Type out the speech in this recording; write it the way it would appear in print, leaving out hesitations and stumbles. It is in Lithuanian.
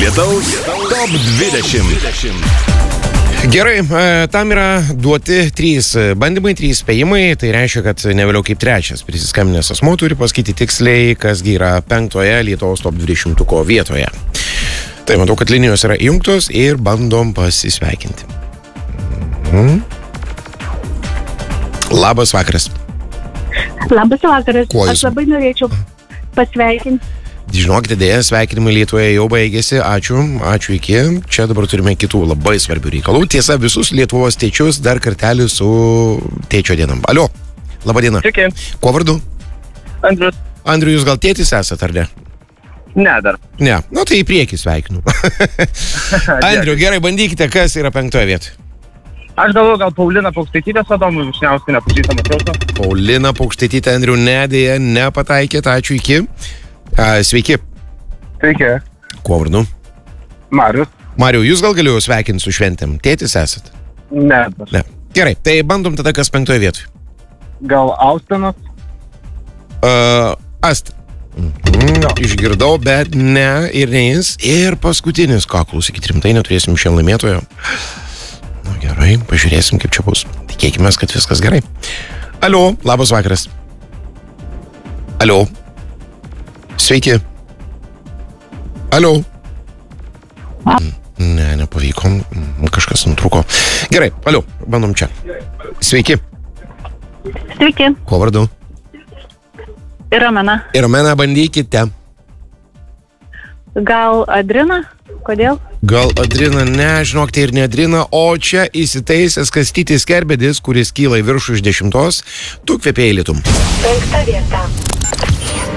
Lietaus top 20. Gerai, tam yra duoti 3 bandymai, 3 spėjimai, tai reiškia, kad ne vėliau kaip 3 prisiskambinęs asmuo turi pasakyti tiksliai, kasgi yra 5 Lietuvos top 20 vietoje. Tai matau, kad linijos yra įjungtos ir bandom pasisveikinti. Labas vakaras. Labas vakaras. Kuo jūs? Aš labai norėčiau pasveikinti. Žinokite, dėja, sveikinimai Lietuvoje jau baigėsi. Ačiū, iki. Čia dabar turime kitų labai svarbių reikalų. Tiesa, visus Lietuvos tėčius dar kartelį su tėčio dienam. Alio, laba diena. Sveiki. Kuo vardu? Andrius. Andriu, jūs gal tėtis esat, ar ne? Ne, dar. Ne, nu tai į priekį sveikinu. Andriu, gerai, bandykite, kas yra 5 vietoje. Aš galvoju, gal Paulina Paukštaitytė su Adomu Višniausku nepažįstamas jausmas. Paulina Paukštaitytė, Andriu, nedėja, nepataikėt, ačiū, iki. Sveiki. Sveiki. Kuo vardu? Marius. Mariau, jūs gal galiu sveikinti su šventėm? Tėtis esat? Ne, dar. Ne. Gerai, tai bandom tada, kas 5 vietoje. Gal Austinas? Asta. Išgirdau, bet ne ir ne jis. Ir paskutinis, ką klausykit rimtai, neturėsim šiandien laimėtojo. Na gerai, pažiūrėsim, kaip čia bus. Tikėkime, kad viskas gerai. Alio, labas vakaras. Alio. Sveiki. Alio. Ne, nepavyko. Kažkas nutrūko. Gerai, alio, bandom čia. Sveiki. Sveiki. Kuo vardu? Romena. Romena, bandykite. Gal Adrina? Kodėl? Gal Adrina, ne, žinok, tai ir ne Adrina, o čia įsitaisęs Kastytis Kerbedis, kuris kyla į viršų iš 10, tu kvepėjai lietum. 5 vieta.